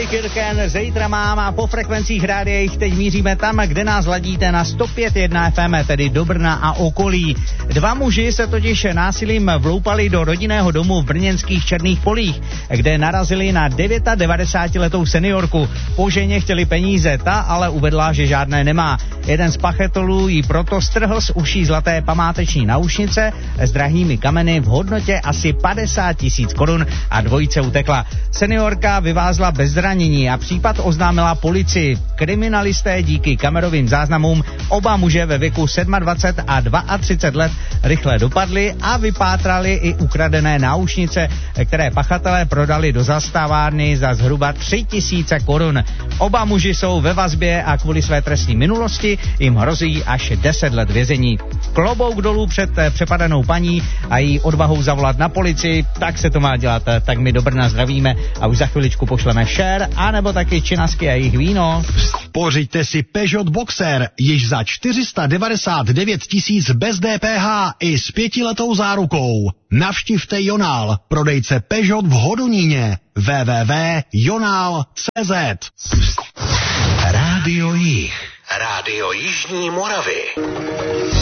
Kirken, zítra mám a po frekvencích rádiích teď míříme tam, kde nás ladíte na 105.1 FM, tedy do Brna a okolí. Dva muži se totiž násilím vloupali do rodinného domu v brněnských Černých Polích, kde narazili na 99letou seniorku. Po ženě chtěli peníze, ta ale uvedla, že žádné nemá. Jeden z pachatelů jí proto strhl z uší zlaté památeční náušnice s drahými kameny v hodnotě asi 50 000 korun a dvojice utekla. Seniorka vyvázla bez zranění a případ oznámila policii. Kriminalisté díky kamerovým záznamům oba muže ve věku 27 a 32 let rychle dopadli a vypátrali i ukradené náušnice, které pachatelé prodali do zastávárny za zhruba 3 000 korun. Oba muži jsou ve vazbě a kvůli své trestní minulosti jim hrozí až 10 let vězení. Klobouk dolů před přepadanou paní a její odvahou zavolat na policii, tak se to má dělat. Tak my do Brna zdravíme a už za chviličku pošleme share, anebo taky činasky a jejich víno. Pořiďte si Peugeot Boxer již za 499 000 bez DPH i s 5letou zárukou. Navštivte Jonál, prodejce Peugeot v Hodoníně. www.jonal.cz. Rádio Jih. Rádio Jižní Moravy.